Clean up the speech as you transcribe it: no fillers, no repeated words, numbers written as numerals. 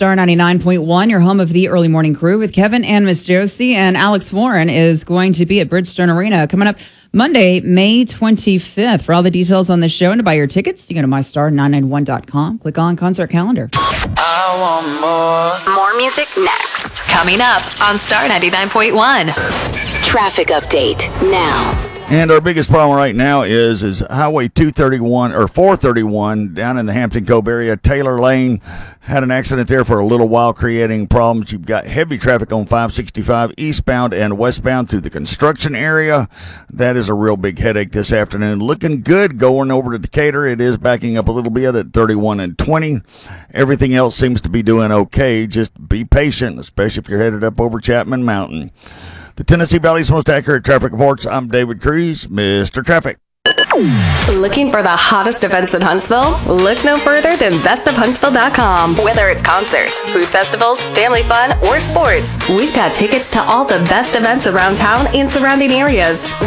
Star 99.1, your home of the early morning crew with Kevin and Miss Josie. And Alex Warren is going to be at Bridgestone Arena coming up Monday, May 25th. For all the details on the show and to buy your tickets, you go to mystar991.com. Click on concert calendar. I want more. More music next. Coming up on Star 99.1. Traffic update now. And our biggest problem right now is Highway 231 or 431 down in the Hampton Cove area. Taylor Lane had an accident there for a little while, creating problems. You've got heavy traffic on 565 eastbound and westbound through the construction area. That is a real big headache this afternoon. Looking good going over to Decatur. It is backing up a little bit at 31 and 20. Everything else seems to be doing okay. Just be patient, especially if you're headed up over Chapman Mountain. The Tennessee Valley's most accurate traffic reports. I'm David Cruz, Mr. Traffic. Looking for the hottest events in Huntsville? Look no further than bestofhuntsville.com. Whether it's concerts, food festivals, family fun, or sports, we've got tickets to all the best events around town and surrounding areas.